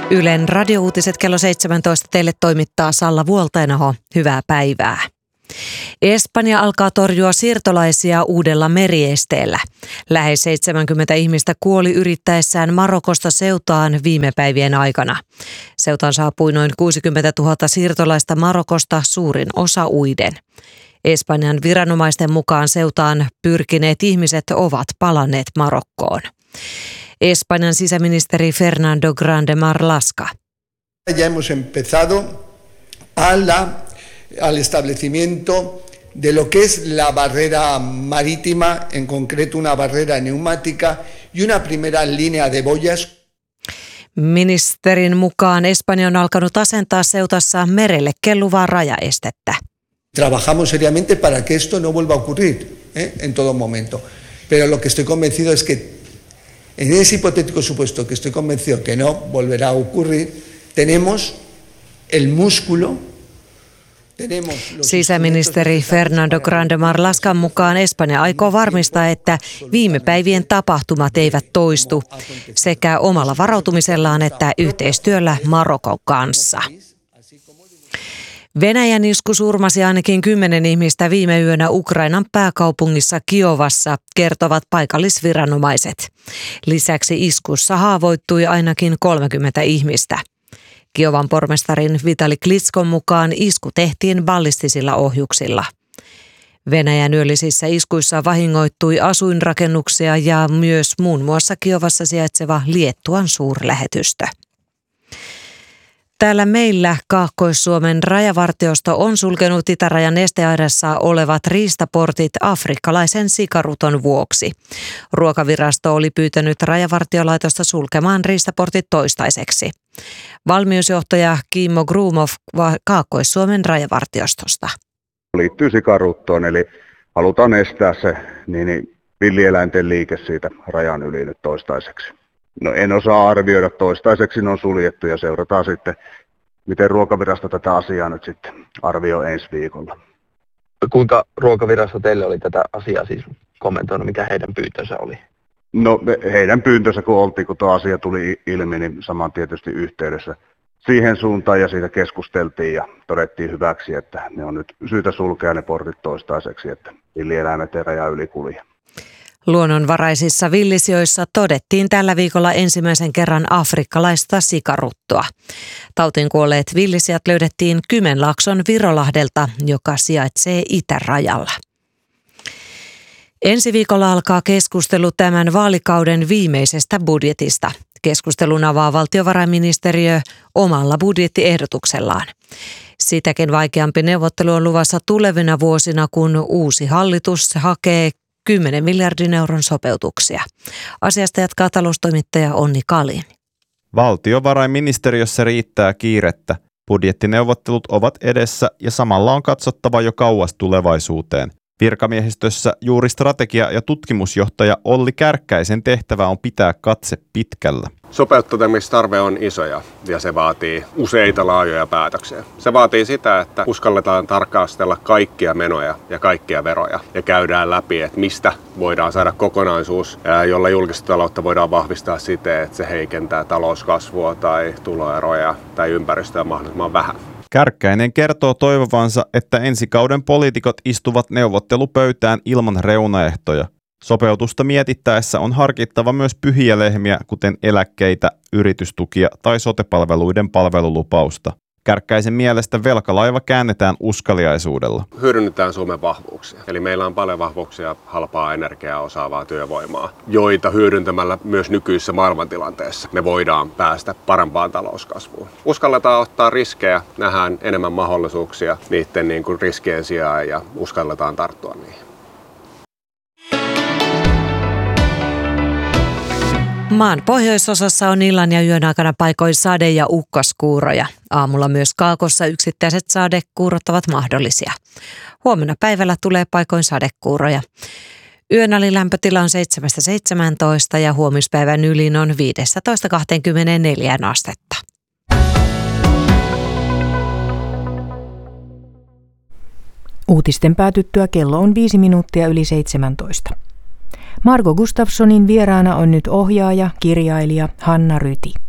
Ylen radiouutiset kello 17 teille toimittaa Salla Vuoltainaho. Hyvää päivää. Espanja alkaa torjua siirtolaisia uudella meriesteellä. Lähes 70 ihmistä kuoli yrittäessään Marokosta Ceutaan viime päivien aikana. Ceutaan saapui noin 60 000 siirtolaista Marokosta, suurin osa uiden. Espanjan viranomaisten mukaan Ceutaan pyrkineet ihmiset ovat palanneet Marokkoon. Espanjan sisäministeri Fernando Grande Marlaska. Ya hemos empezado al establecimiento de lo que es la barrera marítima, en concreto una barrera neumática y una primera línea de boyas. Ministerin mukaan Espanja on alkanut asentaa Ceutassa merelle kelluvaa rajaestettä. Trabajamos seriamente para que esto no vuelva a ocurrir en todo momento. Pero lo que estoy convencido es que en ese hipotético supuesto que estoy convencido que no volverá a ocurrir, tenemos el músculo. Sisäministeri Fernando Grande Marlaskan mukaan Espanja aikoo varmistaa, että viime päivien tapahtumat eivät toistu sekä omalla varautumisellaan että yhteistyöllä Marokon kanssa. Venäjän isku surmasi ainakin 10 ihmistä viime yönä Ukrainan pääkaupungissa Kiovassa, kertovat paikallisviranomaiset. Lisäksi iskussa haavoittui ainakin 30 ihmistä. Kiovan pormestarin Vitali Klitskon mukaan isku tehtiin ballistisilla ohjuksilla. Venäjän yöllisissä iskuissa vahingoittui asuinrakennuksia ja myös muun muassa Kiovassa sijaitseva Liettuan suurlähetystö. Täällä meillä Kaakkois-Suomen rajavartiosto on sulkenut itärajan esteaidassa olevat riistaportit afrikkalaisen sikaruton vuoksi. Ruokavirasto oli pyytänyt rajavartiolaitosta sulkemaan riistaportit toistaiseksi. Valmiusjohtaja Kimmo Grumov Kaakkois-Suomen rajavartiostosta. Liittyy sikaruttoon, eli halutaan estää se villieläinten liike siitä rajan yli nyt toistaiseksi. No en osaa arvioida, toistaiseksi ne on suljettu ja seurataan sitten, miten Ruokavirasto tätä asiaa nyt sitten arvioi ensi viikolla. Kuinka Ruokavirasto teille oli tätä asiaa siis kommentoinut, mikä heidän pyyntönsä oli? No heidän pyyntönsä kun tuo asia tuli ilmi, niin saman tietysti yhteydessä siihen suuntaan ja siitä keskusteltiin ja todettiin hyväksi, että ne on nyt syytä sulkea ne portit toistaiseksi, että villieläimet ei raja yli kulje. Luonnonvaraisissa villisijoissa todettiin tällä viikolla ensimmäisen kerran afrikkalaista sikaruttoa. Tautiin kuolleet villisijat löydettiin Kymenlaakson Virolahdelta, joka sijaitsee itärajalla. Ensi viikolla alkaa keskustelu tämän vaalikauden viimeisestä budjetista. Keskustelun avaa valtiovarainministeriö omalla budjettiehdotuksellaan. Sitäkin vaikeampi neuvottelu on luvassa tulevina vuosina, kun uusi hallitus hakee 10 miljardin euron sopeutuksia. Asiasta jatkaa taloustoimittaja Onni Kalin. Valtiovarainministeriössä riittää kiirettä. Budjettineuvottelut ovat edessä ja samalla on katsottava jo kauas tulevaisuuteen. Virkamiehistössä juuri strategia- ja tutkimusjohtaja Olli Kärkkäisen tehtävä on pitää katse pitkällä. Sopeuttamistarve on iso ja se vaatii useita laajoja päätöksiä. Se vaatii sitä, että uskalletaan tarkastella kaikkia menoja ja kaikkia veroja ja käydään läpi, että mistä voidaan saada kokonaisuus, jolla julkista taloutta voidaan vahvistaa siten, että se heikentää talouskasvua tai tuloeroja tai ympäristöä mahdollisimman vähän. Kärkkäinen kertoo toivovansa, että ensi kauden poliitikot istuvat neuvottelupöytään ilman reunaehtoja. Sopeutusta mietittäessä on harkittava myös pyhiä lehmiä, kuten eläkkeitä, yritystukia tai sote-palveluiden palvelulupausta. Kärkkäisen mielestä velkalaiva käännetään uskaliaisuudella. Hyödynnetään Suomen vahvuuksia. Eli meillä on paljon vahvuuksia, halpaa energiaa, osaavaa työvoimaa, joita hyödyntämällä myös nykyisessä maailmantilanteessa me voidaan päästä parempaan talouskasvuun. Uskalletaan ottaa riskejä, nähdään enemmän mahdollisuuksia niiden riskien sijaan ja uskalletaan tarttua niihin. Maan pohjoisosassa on illan ja yön aikana paikoin sade- ja ukkoskuuroja. Aamulla myös Kaakossa yksittäiset sadekuurot ovat mahdollisia. Huomenna päivällä tulee paikoin sadekuuroja. Yön alilämpötila on 7-17 ja huomispäivän ylin on 15-24 astetta. Uutisten päätyttyä kello on 5 minuuttia yli 17. Margo Gustafssonin vieraana on nyt ohjaaja, kirjailija Hanna Ryti.